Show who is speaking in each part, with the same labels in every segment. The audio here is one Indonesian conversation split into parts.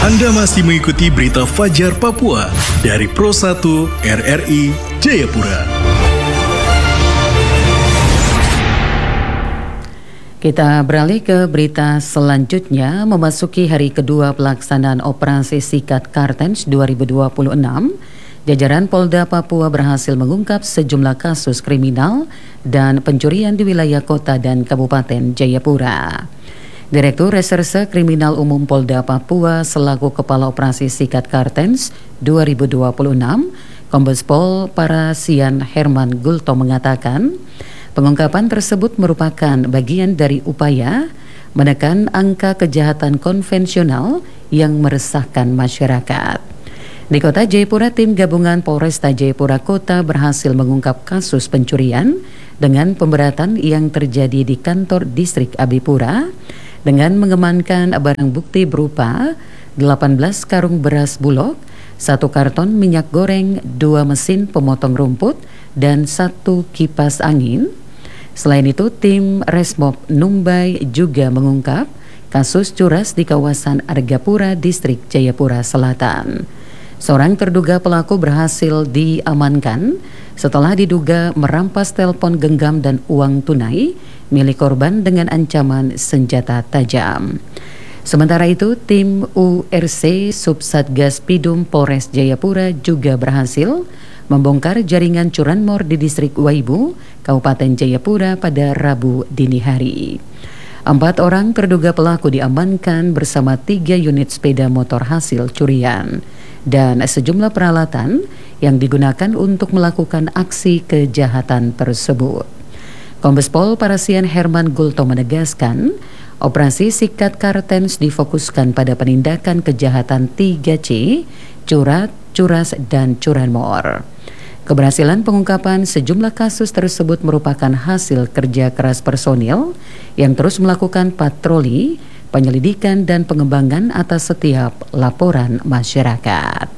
Speaker 1: Anda masih mengikuti berita Fajar Papua dari Pro 1 RRI Jayapura.
Speaker 2: Kita beralih ke berita selanjutnya. Memasuki hari kedua pelaksanaan Operasi Sikat Kartens 2026, jajaran Polda Papua berhasil mengungkap sejumlah kasus kriminal dan pencurian di wilayah kota dan Kabupaten Jayapura. Direktur Reserse Kriminal Umum Polda Papua selaku Kepala Operasi Sikat Kartens 2026, Kombes Pol Parasian Herman Gulto mengatakan, pengungkapan tersebut merupakan bagian dari upaya menekan angka kejahatan konvensional yang meresahkan masyarakat. Di Kota Jayapura, tim gabungan Polresta Jayapura Kota berhasil mengungkap kasus pencurian dengan pemberatan yang terjadi di kantor distrik Abipura dengan mengamankan barang bukti berupa 18 karung beras bulog, 1 karton minyak goreng, 2 mesin pemotong rumput, dan 1 kipas angin. Selain itu, tim Resmob Numbai juga mengungkap kasus curas di kawasan Argapura, distrik Jayapura Selatan. Seorang terduga pelaku berhasil diamankan setelah diduga merampas telepon genggam dan uang tunai milik korban dengan ancaman senjata tajam. Sementara itu, tim URC Subsatgas Pidum Polres Jayapura juga berhasil membongkar jaringan curanmor di distrik Waibu, Kabupaten Jayapura pada Rabu dini hari. 4 orang terduga pelaku diamankan bersama 3 unit sepeda motor hasil curian dan sejumlah peralatan yang digunakan untuk melakukan aksi kejahatan tersebut. Kombes Pol Parasian Herman Gulto menegaskan, operasi Sikat Kartens difokuskan pada penindakan kejahatan 3C, curat, curas, dan curanmor. Keberhasilan pengungkapan sejumlah kasus tersebut merupakan hasil kerja keras personil yang terus melakukan patroli, penyelidikan, dan pengembangan atas setiap laporan masyarakat.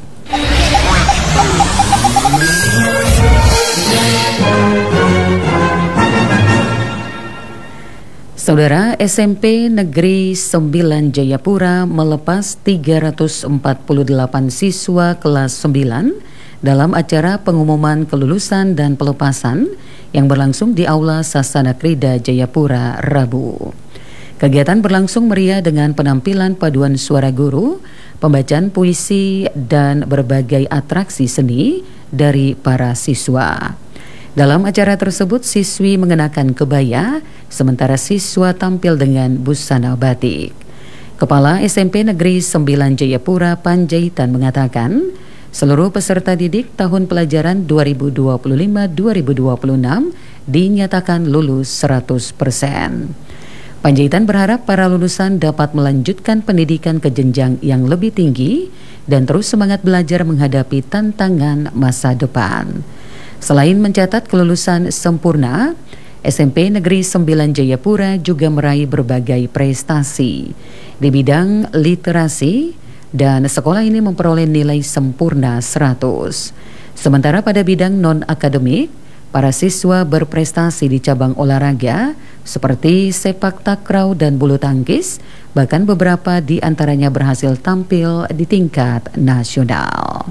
Speaker 2: Saudara, SMP Negeri 9 Jayapura melepas 348 siswa kelas 9 dalam acara pengumuman kelulusan dan pelepasan yang berlangsung di Aula Sasana Krida Jayapura Rabu. Kegiatan berlangsung meriah dengan penampilan paduan suara guru, pembacaan puisi, dan berbagai atraksi seni dari para siswa. Dalam acara tersebut, siswi mengenakan kebaya, sementara siswa tampil dengan busana batik. Kepala SMP Negeri 9 Jayapura Panjaitan mengatakan, seluruh peserta didik tahun pelajaran 2025-2026 dinyatakan lulus 100%. Panjaitan berharap para lulusan dapat melanjutkan pendidikan ke jenjang yang lebih tinggi dan terus semangat belajar menghadapi tantangan masa depan. Selain mencatat kelulusan sempurna, SMP Negeri 9 Jayapura juga meraih berbagai prestasi di bidang literasi dan sekolah ini memperoleh nilai sempurna 100. Sementara pada bidang non-akademik, para siswa berprestasi di cabang olahraga seperti sepak takraw dan bulu tangkis, bahkan beberapa di antaranya berhasil tampil di tingkat nasional.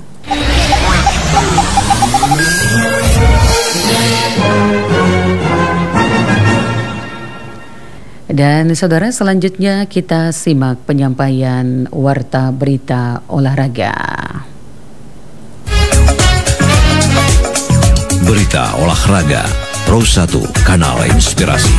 Speaker 2: Dan saudara, selanjutnya kita simak penyampaian warta berita olahraga.
Speaker 3: Berita olahraga Pro 1 Kanal Inspirasi.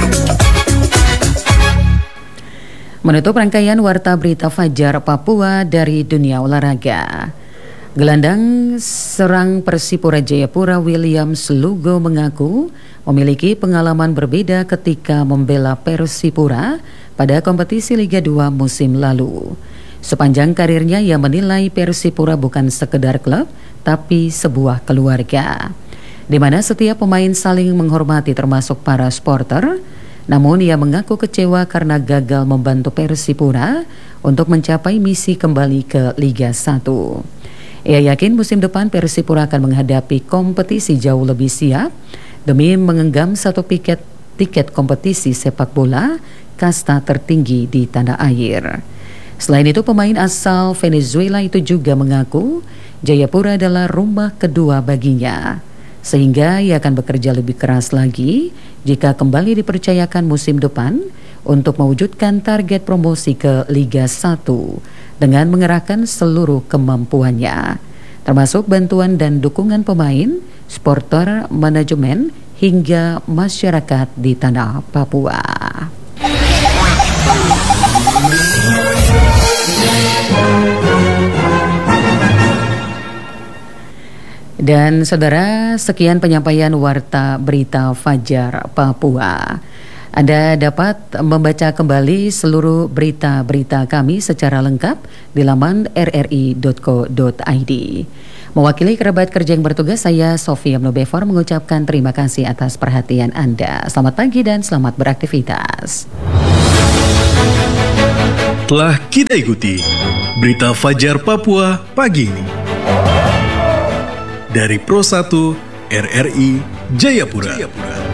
Speaker 2: Menutup rangkaian warta berita Fajar Papua dari dunia olahraga, gelandang serang Persipura Jayapura Williams Lugo mengaku memiliki pengalaman berbeda ketika membela Persipura pada kompetisi Liga 2 musim lalu. Sepanjang karirnya ia menilai Persipura bukan sekedar klub, tapi sebuah keluarga, di mana setiap pemain saling menghormati termasuk para supporter. Namun ia mengaku kecewa karena gagal membantu Persipura untuk mencapai misi kembali ke Liga 1. Ia yakin musim depan Persipura akan menghadapi kompetisi jauh lebih siap demi mengenggam satu tiket kompetisi sepak bola kasta tertinggi di tanah air. Selain itu, pemain asal Venezuela itu juga mengaku Jayapura adalah rumah kedua baginya, sehingga ia akan bekerja lebih keras lagi jika kembali dipercayakan musim depan untuk mewujudkan target promosi ke Liga 1 dengan mengerahkan seluruh kemampuannya, termasuk bantuan dan dukungan pemain, supporter, manajemen, hingga masyarakat di tanah Papua. Dan saudara, sekian penyampaian Warta Berita Fajar Papua. Anda dapat membaca kembali seluruh berita-berita kami secara lengkap di laman rri.co.id. Mewakili kerabat kerja yang bertugas, saya Sofia Mnobefor mengucapkan terima kasih atas perhatian Anda. Selamat pagi dan selamat beraktivitas.
Speaker 1: Telah kita ikuti Berita Fajar Papua pagi ini. Dari Pro 1 RRI Jayapura.